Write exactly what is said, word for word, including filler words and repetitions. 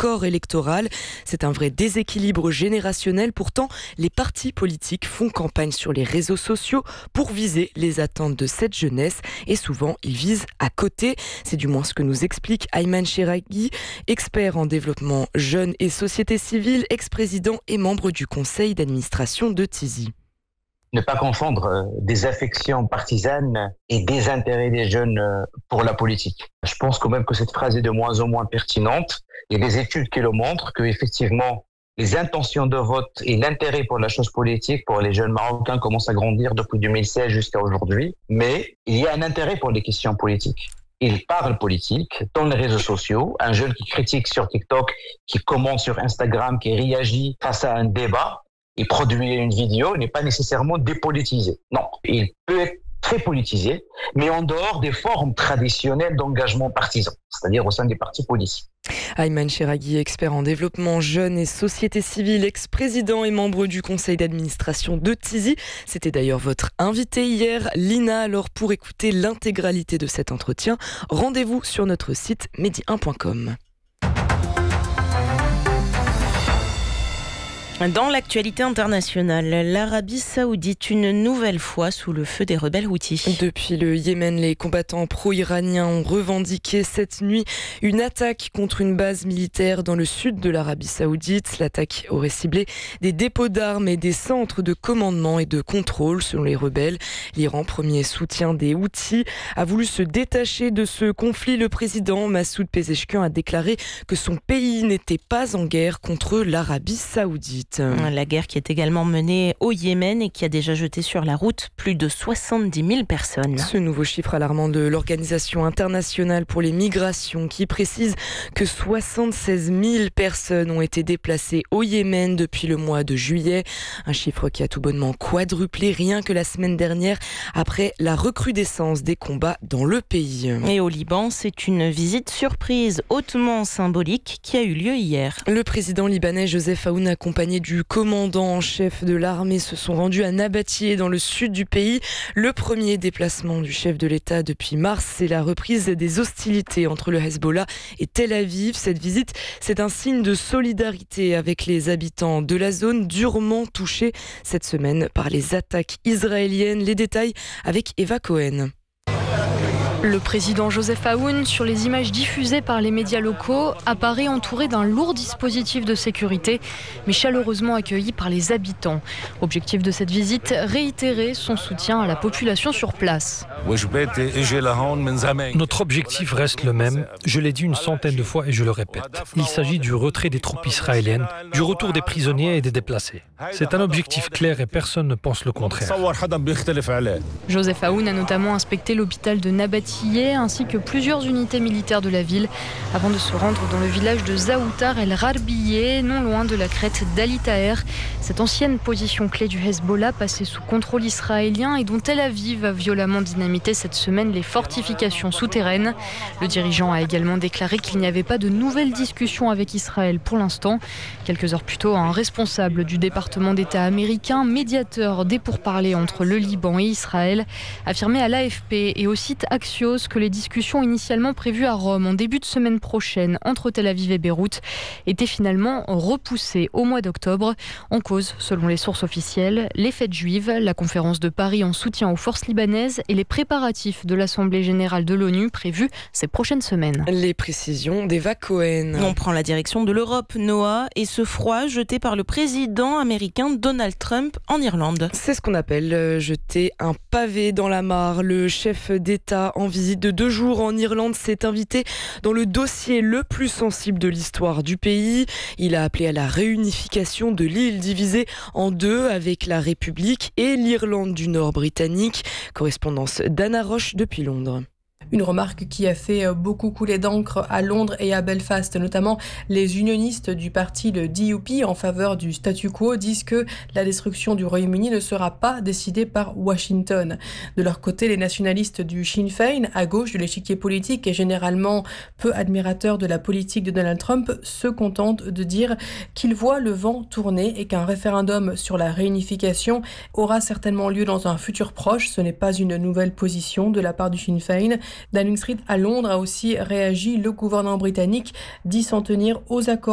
corps électoral. C'est un vrai déséquilibre générationnel. Pourtant, les partis politiques font campagne sur les réseaux sociaux pour viser les attentes de cette jeunesse et souvent ils visent à côté. C'est du moins ce que nous explique Ayman Cheraghi, expert en développement jeune et société civile, ex-président et membre du conseil d'administration de Tizi. Ne pas confondre des affections partisanes et des intérêts des jeunes pour la politique. Je pense quand même que cette phrase est de moins en moins pertinente. Il y a des études qui le montrent que effectivement les intentions de vote et l'intérêt pour la chose politique pour les jeunes Marocains commencent à grandir depuis deux mille seize jusqu'à aujourd'hui. Mais il y a un intérêt pour les questions politiques. Ils parlent politique dans les réseaux sociaux. Un jeune qui critique sur TikTok, qui commente sur Instagram, qui réagit face à un débat, il produit une vidéo, n'est pas nécessairement dépolitisé. Non, il peut être très politisé, mais en dehors des formes traditionnelles d'engagement partisan, c'est-à-dire au sein des partis politiques. Ayman Cheraghi, expert en développement jeune et société civile, ex-président et membre du conseil d'administration de Tizi. C'était d'ailleurs votre invité hier, Lina. Alors pour écouter l'intégralité de cet entretien, rendez-vous sur notre site medi un point com. Dans l'actualité internationale, l'Arabie Saoudite une nouvelle fois sous le feu des rebelles houthis. Depuis le Yémen, les combattants pro-iraniens ont revendiqué cette nuit une attaque contre une base militaire dans le sud de l'Arabie Saoudite. L'attaque aurait ciblé des dépôts d'armes et des centres de commandement et de contrôle selon les rebelles. L'Iran, premier soutien des Houthis, a voulu se détacher de ce conflit. Le président Massoud Pezeshkian a déclaré que son pays n'était pas en guerre contre l'Arabie Saoudite. La guerre qui est également menée au Yémen et qui a déjà jeté sur la route plus de soixante-dix mille personnes. Ce nouveau chiffre alarmant de l'Organisation internationale pour les migrations qui précise que soixante-seize mille personnes ont été déplacées au Yémen depuis le mois de juillet. Un chiffre qui a tout bonnement quadruplé rien que la semaine dernière après la recrudescence des combats dans le pays. Et au Liban, c'est une visite surprise hautement symbolique qui a eu lieu hier. Le président libanais Joseph Aoun, accompagné du commandant en chef de l'armée, se sont rendus à Nabatieh dans le sud du pays. Le premier déplacement du chef de l'État depuis mars, c'est la reprise des hostilités entre le Hezbollah et Tel Aviv. Cette visite, c'est un signe de solidarité avec les habitants de la zone durement touchés cette semaine par les attaques israéliennes. Les détails avec Eva Cohen. Le président Joseph Aoun, sur les images diffusées par les médias locaux, apparaît entouré d'un lourd dispositif de sécurité, mais chaleureusement accueilli par les habitants. Objectif de cette visite, réitérer son soutien à la population sur place. Notre objectif reste le même, je l'ai dit une centaine de fois et je le répète. Il s'agit du retrait des troupes israéliennes, du retour des prisonniers et des déplacés. C'est un objectif clair et personne ne pense le contraire. Joseph Aoun a notamment inspecté l'hôpital de Nabatieh ainsi que plusieurs unités militaires de la ville avant de se rendre dans le village de Zaoutar El Rarbiyeh, non loin de la crête d'Ali Taher. Cette ancienne position clé du Hezbollah passée sous contrôle israélien et dont Tel Aviv a violemment dynamité cette semaine les fortifications souterraines. Le dirigeant a également déclaré qu'il n'y avait pas de nouvelles discussions avec Israël pour l'instant. Quelques heures plus tôt, un responsable du département d'État américain, médiateur des pourparlers entre le Liban et Israël, affirmait à l'A F P et au site Axios que les discussions initialement prévues à Rome en début de semaine prochaine entre Tel Aviv et Beyrouth étaient finalement repoussées au mois d'octobre. En cause, selon les sources officielles, les fêtes juives, la conférence de Paris en soutien aux forces libanaises et les préparatifs de l'Assemblée générale de l'ONU prévus ces prochaines semaines. Les précisions d'Eva Cohen. On prend la direction de l'Europe, Noah, et ce froid jeté par le président américain Donald Trump en Irlande. C'est ce qu'on appelle jeter un pavé dans la mare. Le chef d'État en visite de deux jours en Irlande s'est invité dans le dossier le plus sensible de l'histoire du pays. Il a appelé à la réunification de l'île divisée en deux avec la République et l'Irlande du Nord britannique. Correspondance d'Anna Roche depuis Londres. Une remarque qui a fait beaucoup couler d'encre à Londres et à Belfast, notamment les unionistes du parti le D U P en faveur du statu quo disent que la destruction du Royaume-Uni ne sera pas décidée par Washington. De leur côté, les nationalistes du Sinn Féin, à gauche de l'échiquier politique et généralement peu admirateurs de la politique de Donald Trump, se contentent de dire qu'ils voient le vent tourner et qu'un référendum sur la réunification aura certainement lieu dans un futur proche. Ce n'est pas une nouvelle position de la part du Sinn Féin. Downing Street à Londres a aussi réagi. Le gouvernement britannique dit s'en tenir aux accords